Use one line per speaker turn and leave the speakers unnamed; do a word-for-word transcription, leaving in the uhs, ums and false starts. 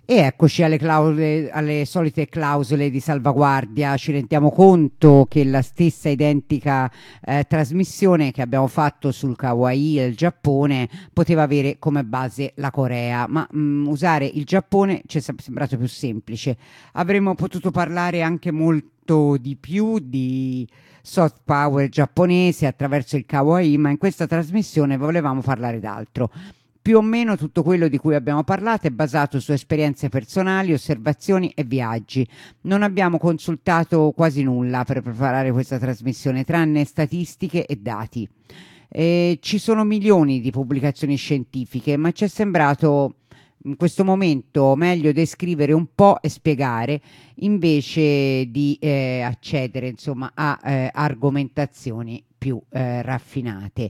E eccoci alle clausole, alle solite clausole di salvaguardia. Ci rendiamo conto che la stessa identica eh, trasmissione che abbiamo fatto sul Kawaii e il Giappone poteva avere come base la Corea, ma mm, usare il Giappone ci è sem- sembrato più semplice. Avremmo potuto parlare anche molto di più di soft power giapponese attraverso il Kawaii, ma in questa trasmissione volevamo parlare d'altro. Più o meno tutto quello di cui abbiamo parlato è basato su esperienze personali, osservazioni e viaggi. Non abbiamo consultato quasi nulla per preparare questa trasmissione, tranne statistiche e dati. Eh, ci sono milioni di pubblicazioni scientifiche, ma ci è sembrato in questo momento meglio descrivere un po' e spiegare invece di eh, accedere insomma a eh, argomentazioni più eh, raffinate.